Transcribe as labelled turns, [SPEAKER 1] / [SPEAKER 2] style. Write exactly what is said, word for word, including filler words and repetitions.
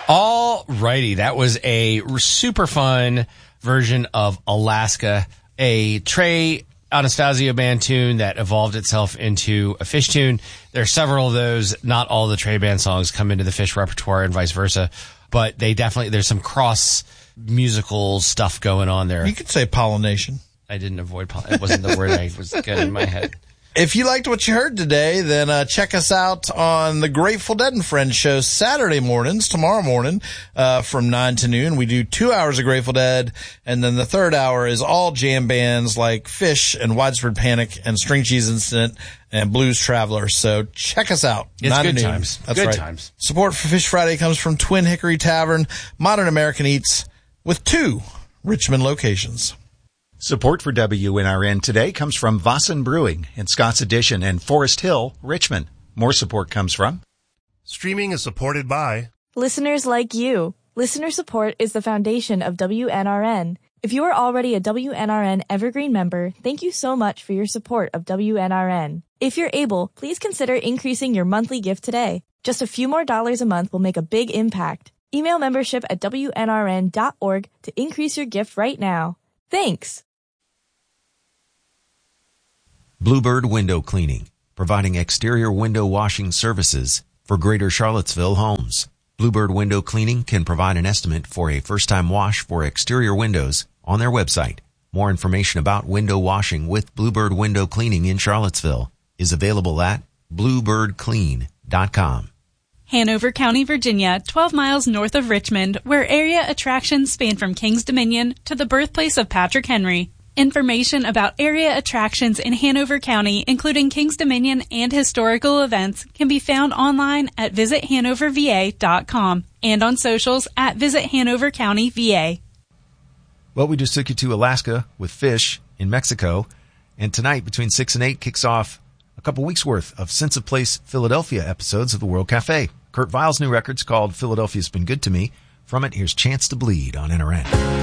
[SPEAKER 1] All righty. That was a super fun version of Alaska, a Trey Anastasio band tune that evolved itself into a Fish tune. There are several of those. Not all the Trey band songs come into the Fish repertoire and vice versa, but they definitely, there's some cross musical stuff going on there.
[SPEAKER 2] You could say pollination.
[SPEAKER 1] I didn't avoid pollination. It wasn't the word I was getting in my head.
[SPEAKER 2] If you liked what you heard today, then uh, check us out on the Grateful Dead and Friends show Saturday mornings, tomorrow morning, uh, from nine to noon. We do two hours of Grateful Dead, and then the third hour is all jam bands like Fish and Widespread Panic and String Cheese Incident and Blues Traveler. So check us out.
[SPEAKER 1] It's good times.
[SPEAKER 2] That's
[SPEAKER 1] good
[SPEAKER 2] right.
[SPEAKER 1] times.
[SPEAKER 2] Support for Fish Friday comes from Twin Hickory Tavern, Modern American Eats, with two Richmond locations.
[SPEAKER 3] Support for W N R N today comes from Vossen Brewing in Scott's Addition and Forest Hill, Richmond. More support comes from...
[SPEAKER 4] Streaming is supported by...
[SPEAKER 5] listeners like you. Listener support is the foundation of W N R N. If you are already a W N R N Evergreen member, thank you so much for your support of W N R N. If you're able, please consider increasing your monthly gift today. Just a few more dollars a month will make a big impact. Email membership at W N R N dot org to increase your gift right now. Thanks!
[SPEAKER 6] Bluebird Window Cleaning, providing exterior window washing services for Greater Charlottesville homes. Bluebird Window Cleaning can provide an estimate for a first-time wash for exterior windows on their website. More information about window washing with Bluebird Window Cleaning in Charlottesville is available at bluebird clean dot com.
[SPEAKER 7] Hanover County, Virginia, twelve miles north of Richmond, where area attractions span from King's Dominion to the birthplace of Patrick Henry. Information about area attractions in Hanover County, including King's Dominion and historical events, can be found online at visit hanover v a dot com and on socials at Visit Hanover County V A.
[SPEAKER 6] Well, we just took you to Alaska with Fish in Mexico, and tonight between six and eight kicks off a couple weeks worth of Sense of Place Philadelphia episodes of the World Cafe. Kurt Weill's new record's called Philadelphia's Been Good to Me. From it, here's Chance to Bleed on N R N.